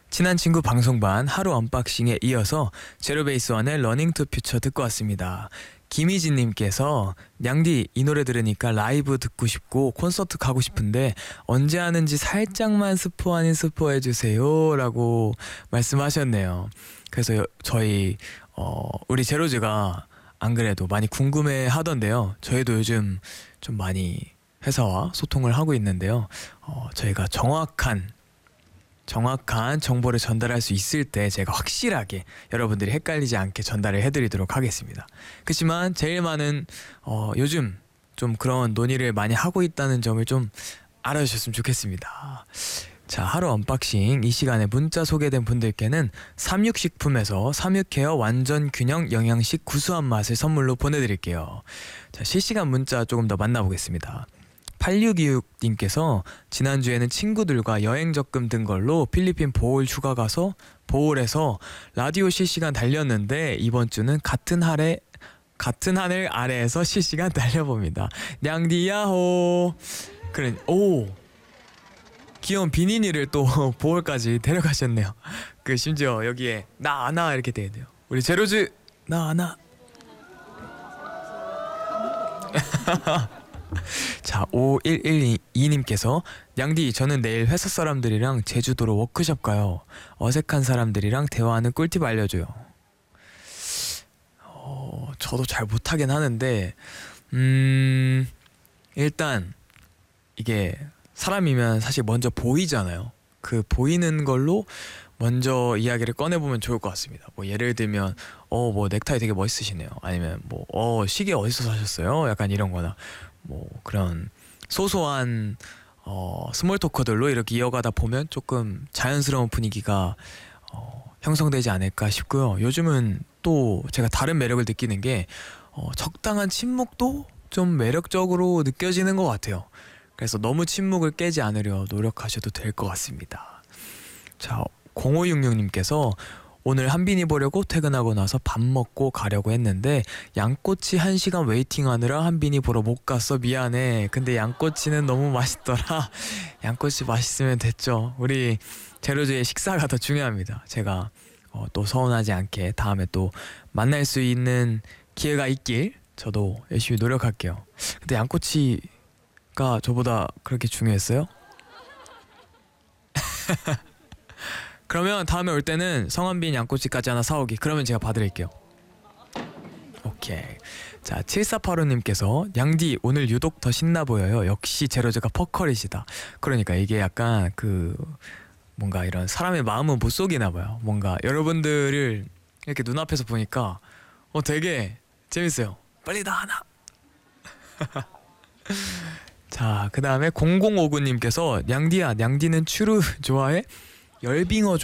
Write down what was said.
친한 친구 방송반 하루 언박싱에 이어서 제로베이스원의 러닝 투 퓨처 듣고 왔습니다. 김희진님께서 냥디 이 노래 들으니까 라이브 듣고 싶고 콘서트 가고 싶은데 언제 하는지 살짝만 스포 아닌 스포 해주세요 라고 말씀하셨네요. 그래서 저희 우리 제로즈가 안 그래도 많이 궁금해 하던데요. 저희도 요즘 좀 많이 회사와 소통을 하고 있는데요. 저희가 정확한 정보를 전달할 수 있을 때 제가 확실하게 여러분들이 헷갈리지 않게 전달을 해드리도록 하겠습니다. 그렇지만 제일 많은 요즘 좀 그런 논의를 많이 하고 있다는 점을 좀 알아주셨으면 좋겠습니다. 자, 하루 언박싱 이 시간에 문자 소개된 분들께는 삼육식품에서 삼육케어 완전 균형 영양식 구수한 맛을 선물로 보내드릴게요. 자, 실시간 문자 조금 더 만나보겠습니다. 8626님께서 지난주에는 친구들과 여행 적금 든 걸로 필리핀 보홀 휴가 가서 보홀에서 라디오 실시간 달렸는데 이번 주는 같은 하늘 아래에서 실시간 달려봅니다. 냥디야호. 그래, 오, 귀여운 비니니를 또 보홀까지 데려가셨네요. 그 심지어 여기에 나 이렇게 돼야 돼요. 우리 제로즈 나 자, 5112님께서 냥디 저는 내일 회사 사람들이랑 제주도로 워크숍 가요. 어색한 사람들이랑 대화하는 꿀팁 알려줘요. 저도 잘 못하긴 하는데 일단 이게 사람이면 사실 먼저 보이잖아요. 그 보이는 걸로 먼저 이야기를 꺼내보면 좋을 것 같습니다. 뭐 예를 들면 뭐 넥타이 되게 멋있으시네요. 아니면 뭐 시계 어디서 사셨어요? 약간 이런 거나 뭐 그런 소소한 스몰 토크들로 이렇게 이어가다 보면 조금 자연스러운 분위기가 형성되지 않을까 싶고요. 요즘은 또 제가 다른 매력을 느끼는 게 적당한 침묵도 좀 매력적으로 느껴지는 것 같아요. 그래서 너무 침묵을 깨지 않으려 노력하셔도 될 것 같습니다. 자, 0566님께서 오늘 한빈이 보려고 퇴근하고 나서 밥 먹고 가려고 했는데 양꼬치 1시간 웨이팅하느라 한빈이 보러 못 갔어. 미안해. 근데 양꼬치는 너무 맛있더라. 양꼬치 맛있으면 됐죠. 우리 제로즈의 식사가 더 중요합니다. 제가 또 서운하지 않게 다음에 또 만날 수 있는 기회가 있길 저도 열심히 노력할게요. 근데 양꼬치가 저보다 그렇게 중요했어요? 그러면 다음에 올 때는 성한빈 양꼬치까지 하나 사오기. 그러면 제가 봐드릴게요. 오케이. 자, 7485님께서 냥디 오늘 유독 더 신나 보여요. 역시 제로즈가 퍼컬이시다. 그러니까 이게 약간 그 뭔가 이런 사람의 마음은 못 속이나 봐요. 뭔가 여러분들을 이렇게 눈앞에서 보니까 되게 재밌어요. 빨리 나와나. 자, 그 다음에 0059님께서 냥디야 냥디는 추루 좋아해? 열빙어